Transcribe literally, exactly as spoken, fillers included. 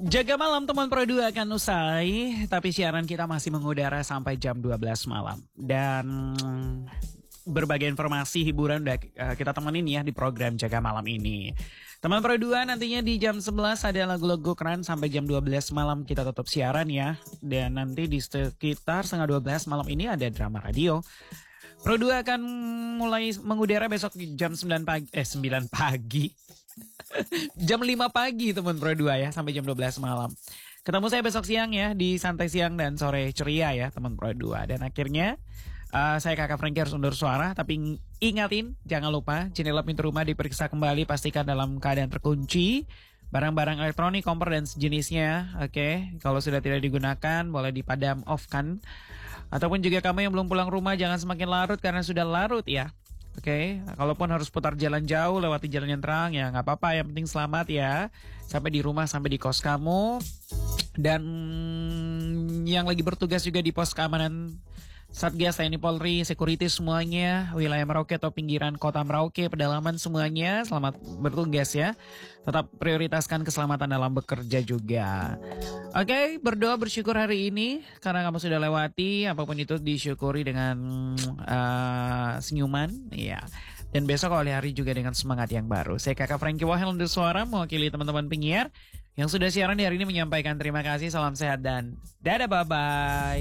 Jaga malam teman Pro dua akan usai, tapi siaran kita masih mengudara sampai jam dua belas malam. Dan berbagai informasi hiburan udah uh, kita temenin ya di program Jaga Malam ini. Teman Pro dua nantinya di jam sebelas ada lagu-lagu keren sampai jam dua belas malam kita tutup siaran ya. Dan nanti di sekitar setengah dua belas malam ini ada drama radio. Pro dua akan mulai mengudara besok jam sembilan pagi, eh sembilan pagi. jam lima pagi teman Pro dua ya sampai jam dua belas malam. Ketemu saya besok siang ya di Santai Siang dan Sore Ceria ya teman Pro dua. Dan akhirnya uh, saya Kakak Franky harus undur suara, tapi ingatin jangan lupa jendela pintu rumah diperiksa kembali, pastikan dalam keadaan terkunci. Barang-barang elektronik, kompor dan sejenisnya, oke. Okay. Kalau sudah tidak digunakan boleh dipadam off kan. Ataupun juga kamu yang belum pulang rumah jangan semakin larut karena sudah larut ya. Oke, okay. Kalaupun harus putar jalan jauh, lewati jalan yang terang ya nggak apa-apa. Yang penting selamat ya. Sampai di rumah, sampai di kos kamu. Dan yang lagi bertugas juga di pos keamanan Satgas T N I Polri, security semuanya, wilayah Merauke atau pinggiran kota Merauke, pedalaman semuanya, selamat bertugas ya. Tetap prioritaskan keselamatan dalam bekerja juga. Oke, okay, berdoa bersyukur hari ini karena kamu sudah lewati, apapun itu disyukuri dengan uh, senyuman, ya. Dan besok oleh hari juga dengan semangat yang baru. Saya Kakak Franky Wahel untuk suara mewakili teman-teman penyiar yang sudah siaran di hari ini menyampaikan terima kasih, salam sehat dan dadah bye-bye.